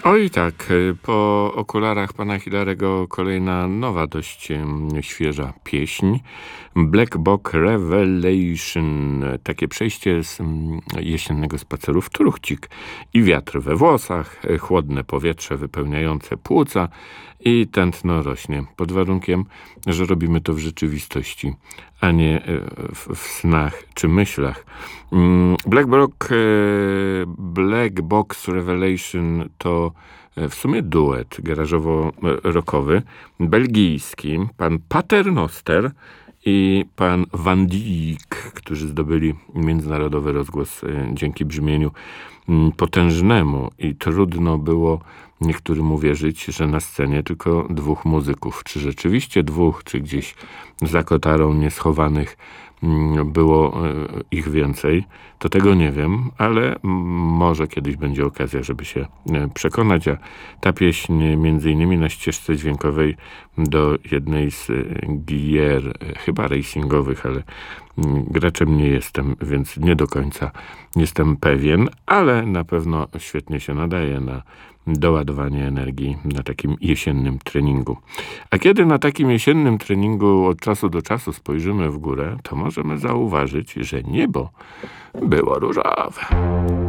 Oj tak, po okularach pana Hilarego kolejna nowa, dość świeża pieśń. Black Box Revelation. Takie przejście z jesiennego spaceru w truchcik. I wiatr we włosach, chłodne powietrze wypełniające płuca i tętno rośnie. Pod warunkiem, że robimy to w rzeczywistości, a nie w snach czy myślach. Black Box Revelation to w sumie duet garażowo-rockowy, belgijski, pan Paternoster i pan Van Dijk, którzy zdobyli międzynarodowy rozgłos dzięki brzmieniu potężnemu i trudno było niektórym uwierzyć, że na scenie tylko dwóch muzyków. Czy rzeczywiście dwóch, czy gdzieś za kotarą nieschowanych było ich więcej, to tego nie wiem, ale może kiedyś będzie okazja, żeby się przekonać, a ta pieśń między innymi na ścieżce dźwiękowej do jednej z gier, chyba racingowych, ale graczem nie jestem, więc nie do końca jestem pewien, ale na pewno świetnie się nadaje na doładowanie energii na takim jesiennym treningu. A kiedy na takim jesiennym treningu od czasu do czasu spojrzymy w górę, to możemy zauważyć, że niebo było różowe.